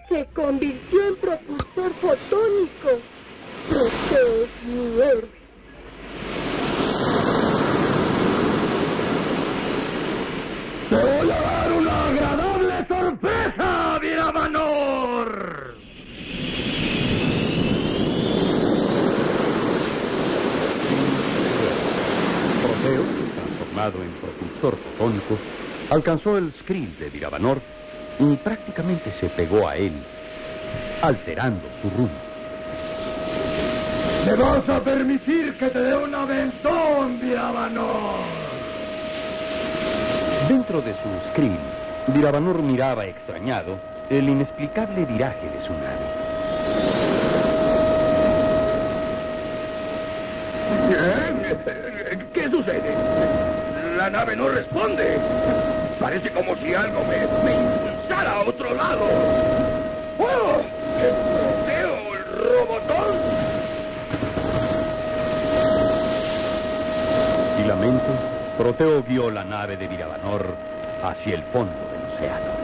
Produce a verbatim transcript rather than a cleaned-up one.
se convirtió en propulsor fotónico. Proteo es mi héroe. ¡Te voy a dar una agradable sorpresa, Viravanor! Proteo, transformado en propulsor fotónico, alcanzó el Skrill de Viravanor y prácticamente se pegó a él, alterando su rumbo. ¿Me vas a permitir que te dé un aventón, Viravanor? Dentro de su Skrill, Viravanor miraba extrañado el inexplicable viraje de su nave. ¿Qué? ¿Qué sucede? La nave no responde. Parece como si algo me, me impulsara a otro lado. ¡Oh! ¡Es Proteo, el robotón! Y lamento, Proteo guió la nave de Viravanor hacia el fondo del océano.